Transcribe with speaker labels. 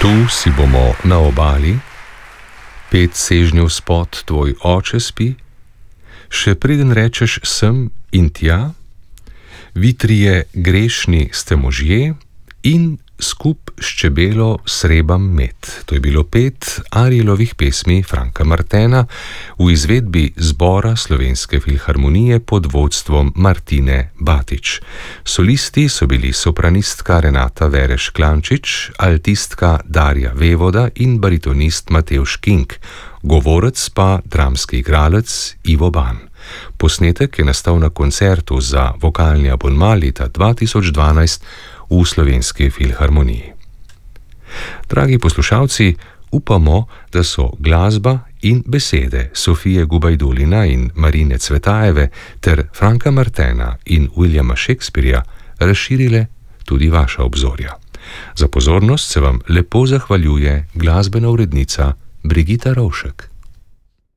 Speaker 1: Tu si bomo na obali, 5 sežnjev spod tvoj oče spi, še preden rečeš sem in tja, vi trije grešni ste možje in skup s čebelo srebam med. To je bilo 5 Arielovih pesmi Franka Martena v izvedbi Zbora Slovenske filharmonije pod vodstvom Martine Batič. Solisti so bili sopranistka Renata Vereš Klančič, altistka Darja Vevoda in baritonist Matevž King, govorec pa dramski igralec Ivo Ban. Posnetek je nastal na koncertu za vokalni abonma leta 2012 v Slovenski filharmoniji. Dragi poslušalci, upamo, da so glasba in besede Sofije Gubajdulina in Marine Cvetajeve ter Franka Martena in Williama Shakespearea razširile tudi vaša obzorja. Za pozornost se vam lepo zahvaljuje glasbena urednica Brigita Rovšek.